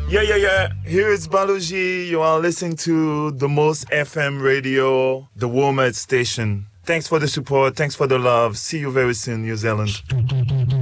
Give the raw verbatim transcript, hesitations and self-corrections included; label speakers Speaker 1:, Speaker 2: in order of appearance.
Speaker 1: Yeah, yeah, yeah. Here is Baloji. You are listening to the most F M radio, the Womet station. Thanks for the support. Thanks for the love. See you very soon, New Zealand.